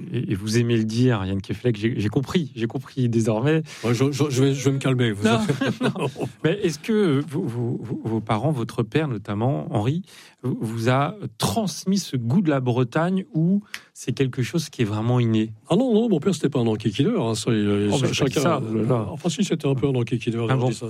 et vous aimez le dire, Yann Kefelec, j'ai compris désormais. Ouais, je vais me calmer. Non. Mais est-ce que vos parents, votre père notamment, Henri, vous a transmis ce goût de la Bretagne ou c'est quelque chose qui est vraiment inné? Ah non, mon père, c'était pas un enquiquineur. Hein, chacun. Enfin, si, c'était un peu un enquiquineur. Ah bon.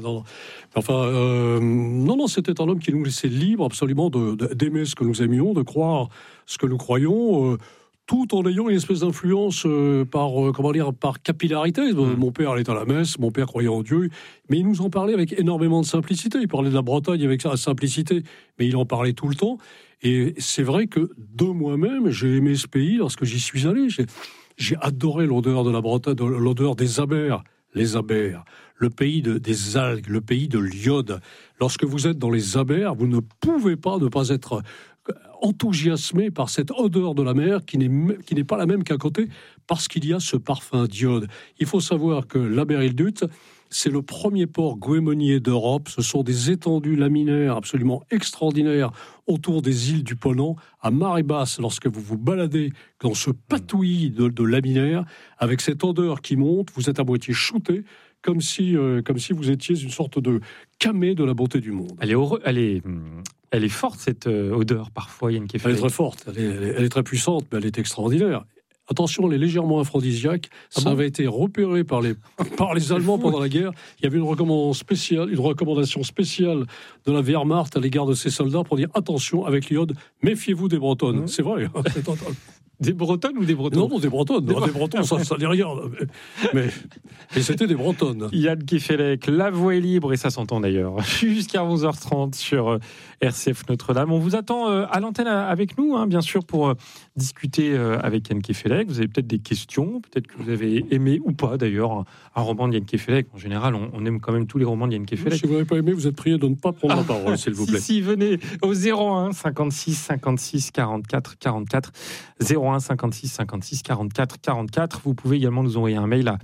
Non, c'était un homme qui nous laissait libre absolument d'aimer ce que nous aimions, de croire ce que nous croyons, tout en ayant une espèce d'influence par capillarité. Mon père allait à la messe, mon père croyait en Dieu, mais il nous en parlait avec énormément de simplicité. Il parlait de la Bretagne avec sa simplicité, mais il en parlait tout le temps. Et c'est vrai que de moi-même, j'ai aimé ce pays lorsque j'y suis allé. J'ai adoré l'odeur de la Bretagne, l'odeur des abers. Les abers, le pays des algues, le pays de l'iode. Lorsque vous êtes dans les abers, vous ne pouvez pas ne pas être enthousiasmé par cette odeur de la mer qui n'est pas la même qu'à côté, parce qu'il y a ce parfum d'iode. Il faut savoir que l'Aberilduth, c'est le premier port goémonier d'Europe. Ce sont des étendues laminaires absolument extraordinaires autour des îles du Ponant, à marée basse, lorsque vous vous baladez dans ce patouillis de laminaires, avec cette odeur qui monte, vous êtes à moitié shooté, comme si vous étiez une sorte de camée de la beauté du monde. Elle est forte, cette odeur, parfois, Yann Kefelec. Elle est très forte, elle est très puissante, mais elle est extraordinaire. Attention, elle est légèrement aphrodisiaque. Ça avait été repéré par les Allemands pendant la guerre. Il y avait une recommandation spéciale de la Wehrmacht à l'égard de ces soldats pour dire attention, avec l'iode, méfiez-vous des Bretonnes. C'est vrai. C'est total. Des Bretonnes ou des Bretons? Non, des Bretonnes. Des Bretons, ça dit rien. Mais c'était des Bretonnes. Yann Kefelec, la voix est libre, et ça s'entend d'ailleurs, jusqu'à 11h30 sur RCF Notre-Dame. On vous attend à l'antenne avec nous, hein, bien sûr, pour discuter avec Yann Kefelec. Vous avez peut-être des questions, peut-être que vous avez aimé ou pas d'ailleurs un roman de Yann Kefelec. En général, on aime quand même tous les romans de Yann Kefelec. Si vous n'avez pas aimé, vous êtes prié de ne pas prendre la parole, s'il vous plaît. Si, venez au 01 56 56 44 44. 01 56 56 44 44. Vous pouvez également nous envoyer un mail à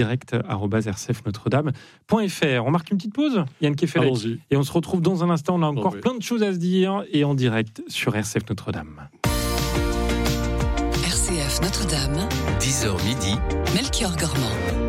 direct@rcfnotredame.fr. On marque une petite pause, Yann Kefelec. Allons-y. Et on se retrouve dans un instant. On a encore plein de choses à se dire et en direct sur RCF Notre-Dame. RCF Notre-Dame, 10h midi, Melchior Gormand.